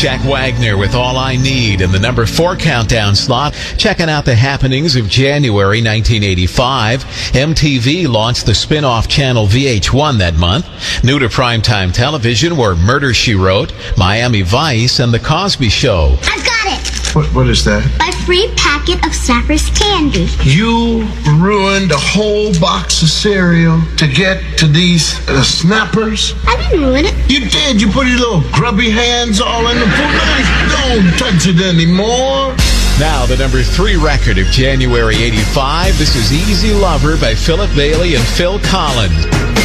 Jack Wagner with All I Need in the number 4 countdown slot. Checking out the happenings of January 1985. MTV launched the spin-off channel VH1 that month. New to primetime television were Murder, She Wrote, Miami Vice, and The Cosby Show. I've got it! What is that? My free packet of Snappers candy. You ruined a whole box of cereal to get to these Snappers? I didn't ruin it. You did. You put your little grubby hands all in the food. Don't touch it anymore. Now, the number 3 record of January 85. This is Easy Lover by Philip Bailey and Phil Collins.